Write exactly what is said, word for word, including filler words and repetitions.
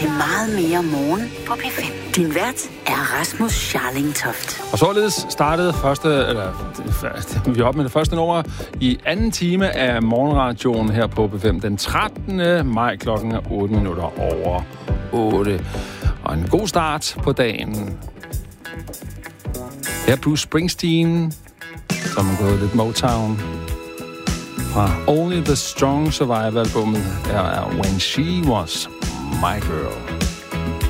til meget mere morgen på P fem. Din vært er Rasmus Scharling-Toft. Og således startede første, eller vi er oppe med det første nummer i anden time af morgenradioen her på P fem den trettende maj klokken er otte minutter over otte. Og en god start på dagen. Her er Bruce Springsteen, som er gået lidt Motown. Fra Only the Strong Survive-albummet er When She Was My Girl.